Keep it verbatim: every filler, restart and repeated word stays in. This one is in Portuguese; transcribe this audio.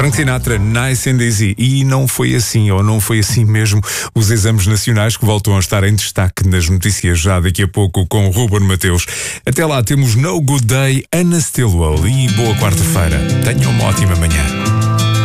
Frank Sinatra, Nice and Easy. E não foi assim, ou não foi assim mesmo, os exames nacionais que voltam a estar em destaque nas notícias já daqui a pouco com o Ruben Mateus. Até lá temos No Good Day, Anna Stilwell e boa quarta-feira. Tenham uma ótima manhã.